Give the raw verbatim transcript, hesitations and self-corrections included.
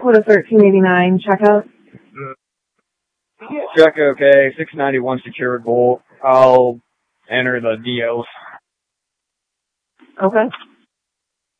with a thirteen eighty-nine checkout. Check okay, six ninety-one secured bolt. I'll enter the D Os. Okay.